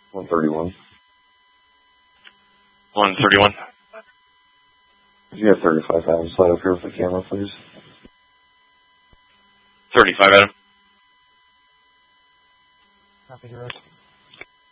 131. 131. You have 35 Adam slide up here with the camera, please. 35 Adam. Copy, direct.